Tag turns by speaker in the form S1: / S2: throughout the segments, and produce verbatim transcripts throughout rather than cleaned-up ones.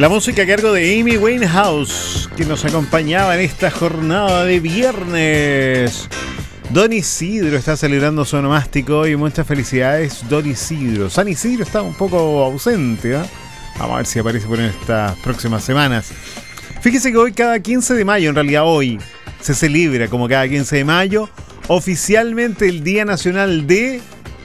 S1: La música a cargo de Amy Winehouse, que nos acompañaba en esta jornada de viernes. Don Isidro está celebrando su onomástico y muchas felicidades, Don Isidro. San Isidro está un poco ausente, ¿eh? Vamos a ver si aparece por estas próximas semanas. Fíjese que hoy, cada quince de mayo, en realidad hoy, se celebra como cada quince de mayo, oficialmente el Día Nacional de...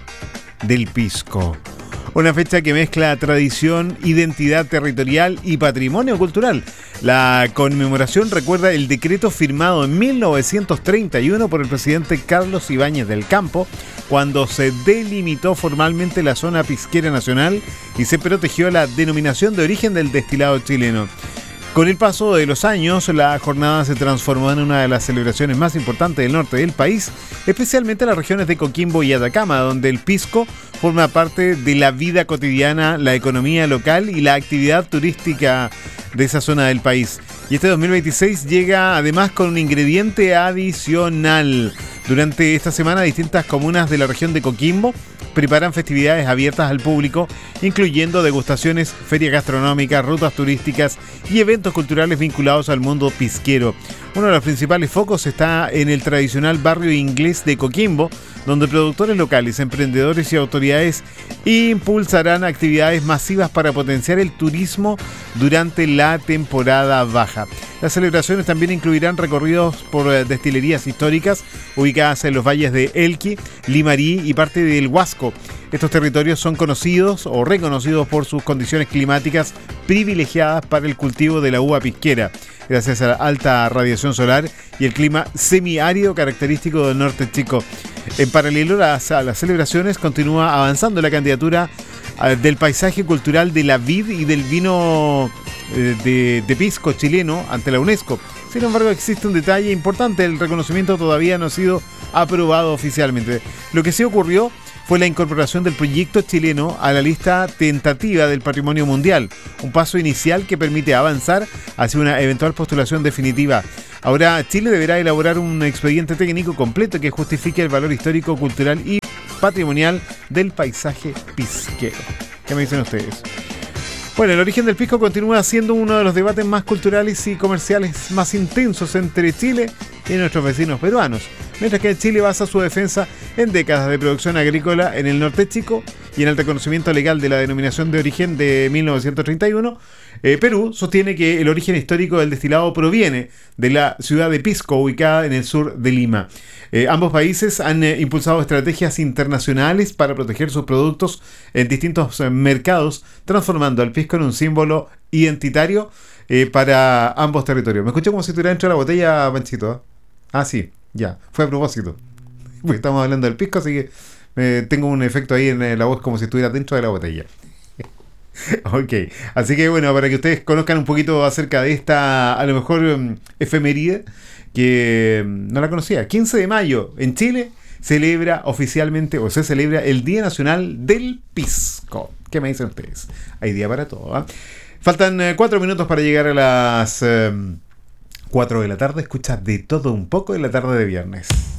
S1: del Pisco. Una fecha que mezcla tradición, identidad territorial y patrimonio cultural. La conmemoración recuerda el decreto firmado en mil novecientos treinta y uno por el presidente Carlos Ibáñez del Campo, cuando se delimitó formalmente la zona pisquera nacional y se protegió la denominación de origen del destilado chileno. Con el paso de los años, la jornada se transformó en una de las celebraciones más importantes del norte del país, especialmente en las regiones de Coquimbo y Atacama, donde el pisco forma parte de la vida cotidiana, la economía local y la actividad turística de esa zona del país. Y este dos mil veintiséis llega además con un ingrediente adicional. Durante esta semana, distintas comunas de la región de Coquimbo preparan festividades abiertas al público, incluyendo degustaciones, ferias gastronómicas, rutas turísticas y eventos culturales vinculados al mundo pisquero. Uno de los principales focos está en el tradicional barrio inglés de Coquimbo, donde productores locales, emprendedores y autoridades impulsarán actividades masivas para potenciar el turismo durante la temporada baja. Las celebraciones también incluirán recorridos por destilerías históricas ubicadas en los valles de Elqui, Limarí y parte del Huasco. Estos territorios son conocidos o reconocidos por sus condiciones climáticas privilegiadas para el cultivo de la uva pisquera, gracias a la alta radiación solar y el clima semiárido característico del norte chico. En paralelo a las, a las celebraciones, continúa avanzando la candidatura uh, del paisaje cultural de la vid y del vino uh, de, de pisco chileno ante la UNESCO. Sin embargo, existe un detalle importante: el reconocimiento todavía no ha sido aprobado oficialmente. Lo que sí ocurrió fue la incorporación del proyecto chileno a la lista tentativa del patrimonio mundial, un paso inicial que permite avanzar hacia una eventual postulación definitiva. Ahora Chile deberá elaborar un expediente técnico completo que justifique el valor histórico, cultural y patrimonial del paisaje pisquero. ¿Qué me dicen ustedes? Bueno, el origen del pisco continúa siendo uno de los debates más culturales y comerciales más intensos entre Chile y nuestros vecinos peruanos. Mientras que Chile basa su defensa en décadas de producción agrícola en el norte chico y en el reconocimiento legal de la denominación de origen de mil novecientos treinta y uno, eh, Perú sostiene que el origen histórico del destilado proviene de la ciudad de Pisco, ubicada en el sur de Lima. Eh, ambos países han eh, impulsado estrategias internacionales para proteger sus productos en distintos eh, mercados, transformando al pisco en un símbolo identitario eh, para ambos territorios. Me escuché como si estuviera dentro de la botella, Panchito, ¿eh? Ah, sí, ya, fue a propósito. Porque estamos hablando del pisco, así que eh, tengo un efecto ahí en eh, la voz como si estuviera dentro de la botella. Ok, así que bueno, para que ustedes conozcan un poquito acerca de esta, a lo mejor, um, efeméride, que um, no la conocía. quince de mayo, en Chile, celebra oficialmente, o se celebra el Día Nacional del Pisco. ¿Qué me dicen ustedes? Hay día para todo, ¿eh? Faltan eh, cuatro minutos para llegar a las... Eh, cuatro de la tarde. Escucha de todo un poco en la tarde de viernes.